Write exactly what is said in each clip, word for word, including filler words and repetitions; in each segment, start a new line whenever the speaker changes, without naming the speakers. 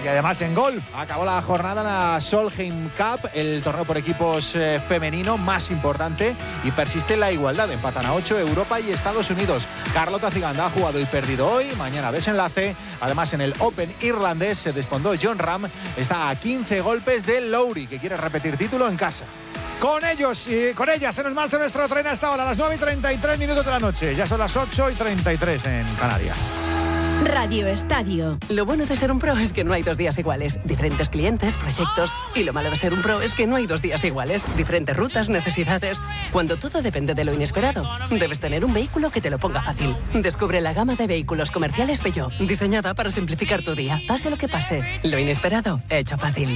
y además en golf.
Acabó la jornada en la Solheim Cup, el torneo por equipos eh, femenino más importante, y persiste la igualdad. Empatan a ocho Europa y Estados Unidos. Carlota Ciganda ha jugado y perdido hoy, mañana desenlace. Además, en el Open irlandés se desfondó Jon Rahm, está a quince golpes de Lowry, que quiere repetir título en casa.
Con ellos y con ellas se nos marcha nuestro tren hasta ahora, a las nueve y treinta y tres minutos de la noche. Ya son las ocho y treinta y tres en Canarias.
Radio Estadio.
Lo bueno de ser un pro es que no hay dos días iguales. Diferentes clientes, proyectos. Y lo malo de ser un pro es que no hay dos días iguales. Diferentes rutas, necesidades. Cuando todo depende de lo inesperado, debes tener un vehículo que te lo ponga fácil. Descubre la gama de vehículos comerciales Peugeot, diseñada para simplificar tu día. Pase lo que pase, lo inesperado, hecho fácil.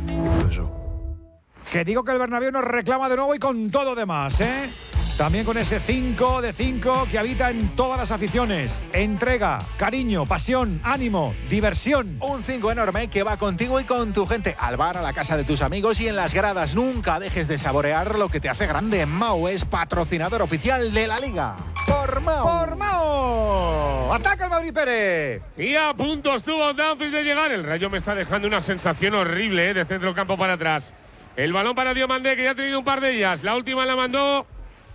Que digo que el Bernabéu nos reclama de nuevo y con todo demás, ¿eh? También con ese cinco de cinco que habita en todas las aficiones. Entrega, cariño, pasión, ánimo, diversión.
Un cinco enorme que va contigo y con tu gente. Al bar, a la casa de tus amigos y en las gradas. Nunca dejes de saborear lo que te hace grande. Mau es patrocinador oficial de la Liga. ¡Por Mau!
¡Por Mau! ¡Ataca el Madrid, Pérez!
Y a punto estuvo Dumfries de llegar. El Rayo me está dejando una sensación horrible, ¿eh? De centro del campo para atrás. El balón para Diomandé, que ya ha tenido un par de ellas. La última la mandó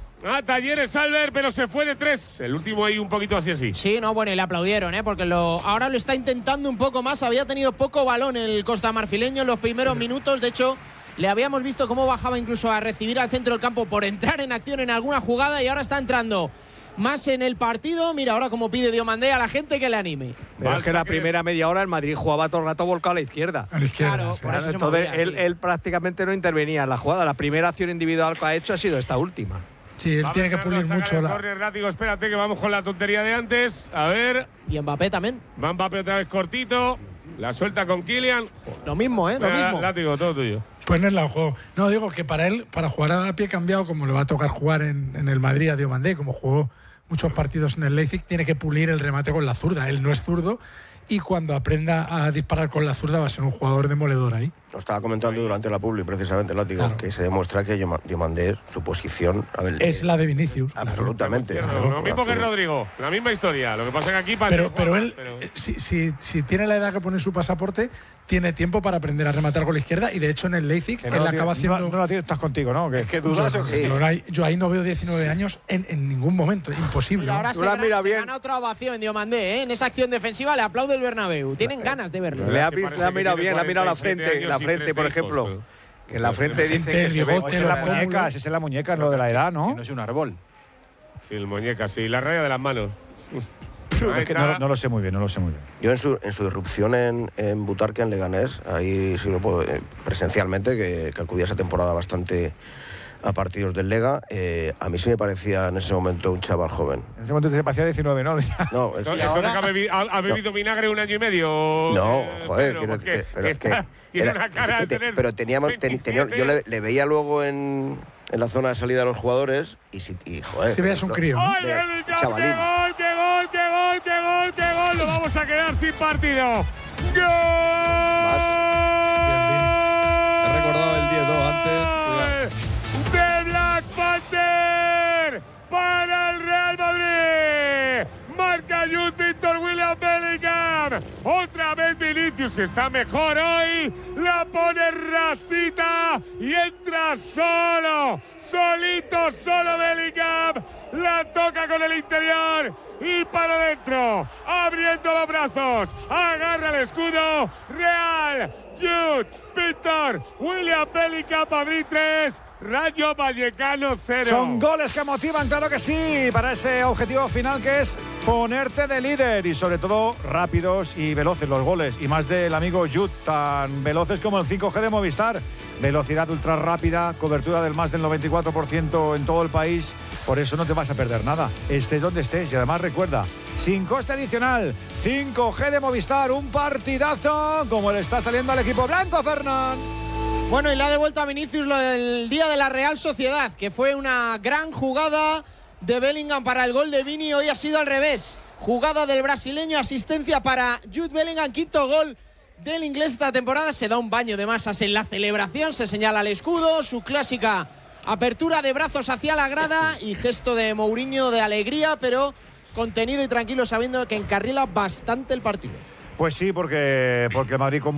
a Talleres Albert, pero se fue de tres. El último ahí un poquito así así.
Sí, no, bueno, y le aplaudieron, ¿eh? Porque lo, ahora lo está intentando un poco más. Había tenido poco balón el costamarfileño en los primeros minutos. De hecho, le habíamos visto cómo bajaba incluso a recibir al centro del campo por entrar en acción en alguna jugada, y ahora está entrando más en el partido. Mira ahora cómo pide Diomandé a la gente que le anime.
Pero es que la primera media hora el Madrid jugaba todo el rato volcado a la izquierda.
A la izquierda,
Claro,
sí.
por eso se
Entonces
movía,
él,
sí.
él prácticamente no intervenía en la jugada. La primera acción individual que ha hecho ha sido esta última.
Sí, él
Va
tiene que
Bernardo
pulir
a sacar
mucho
el
la...
córner, látigo, espérate que vamos con la tontería de antes. A ver,
Y Mbappé también.
va Mbappé otra vez cortito. La suelta con Kylian.
Lo mismo, ¿eh? Lo
Venga,
mismo.
Látigo, todo tuyo.
Ponerla en juego. No, digo que para él, para jugar a pie cambiado, como le va a tocar jugar en, en el Madrid a Diomandé, como jugó muchos partidos en el Leipzig, tiene que pulir el remate con la zurda. Él no es zurdo y cuando aprenda a disparar con la zurda va a ser un jugador demoledor ahí.
Lo estaba comentando durante la publi, precisamente, Látigo,
Claro.
que se demuestra que Diomandé, su posición... A ver,
Es la de Vinicius.
absolutamente.
Izquierdo,
Claro,
lo mismo que
azul.
Rodrigo, la misma historia. Lo que pasa es que aquí para
Pero, pero él, eh, si, si, si tiene la edad que pone su pasaporte, tiene tiempo para aprender a rematar con la izquierda, y de hecho en el Leipzig
Que
él
no, lo
acaba
tiene-
haciendo...
no, no la tienes, estás contigo, ¿no? Que,
¿Qué dudas o qué?
Sí.
Yo, no hay- yo ahí no veo diecinueve años en, en ningún momento, imposible.
Mira, ahora
Tú
se,
la
gana,
mira
se
bien.
gana otra ovación Diomandé, ¿eh? En esa acción defensiva le aplaude el Bernabéu. Tienen ganas de verlo.
Le ha,
que
visto-
parece
le ha
que
mirado
tiene
bien, le ha mirado la
cuarenta y siete
frente, la
años y
frente, por
trece hijos,
ejemplo.
pero-
Que en la frente
Gente,
dice que
el
se ve,
bigote,
esa es
la
la
pómula.
muñeca, esa es la muñeca, lo de la edad,
Que
¿no?
no es un árbol.
Sí, el muñeca, sí. La raya de las manos. Ahí
Es que
está.
no, no lo sé muy bien, no lo sé muy bien.
Yo en su, en su irrupción en, en Butarque, en Leganés, ahí sí lo puedo, eh, presencialmente, que, que acudía esa temporada bastante a partidos del Lega, eh, a mí sí me parecía en ese momento un chaval joven.
En ese momento te parecía diecinueve, ¿no?
No, es-
Entonces, entonces ¿ha, bebi- ha- ha bebido vinagre un año y medio?
No,
eh,
joder,
Pedro?
quiero
Porque
decir, pero es que
está- tiene
era-
una cara de
te-
tener
pero teníamos, ten- tenía- yo le, le veía luego en, en la zona de salida a los jugadores y, si, y joder.
Si veas un crío, ¿no?
¡Ay,
de-
Bellingham! ¡Qué
chavalín.
gol, qué gol, qué gol, qué gol, qué gol! Lo vamos a quedar sin partido. ¡Gol!
He recordado el diez dos antes.
De Black Panther para el Real Madrid. Marca Jude Victor William Bellingham. Otra vez Vinicius, que está mejor hoy. La pone rasita y entra solo. Solito, solo Bellingham. La toca con el interior y para adentro. Abriendo los brazos. Agarra el escudo. Real. Jude Victor William Bellingham. Madrid tres. Rayo Vallecano cero.
Son goles que motivan, claro que sí, para ese objetivo final que es ponerte de líder y sobre todo rápidos y veloces los goles. Y más del amigo Jude, tan veloces como el cinco G de Movistar. Velocidad ultra rápida, cobertura del más del noventa y cuatro por ciento en todo el país. Por eso no te vas a perder nada, estés donde estés. Y además recuerda, sin coste adicional, cinco G de Movistar, un partidazo como le está saliendo al equipo blanco, Fernán.
Bueno, y le ha devuelto a Vinicius lo del día de la Real Sociedad, que fue una gran jugada de Bellingham para el gol de Vini. Hoy ha sido al revés. Jugada del brasileño, asistencia para Jude Bellingham, quinto gol del inglés esta temporada. Se da un baño de masas en la celebración, se señala el escudo, su clásica apertura de brazos hacia la grada y gesto de Mourinho de alegría, pero contenido y tranquilo, sabiendo que encarrila bastante el partido.
Pues sí, porque, porque Madrid con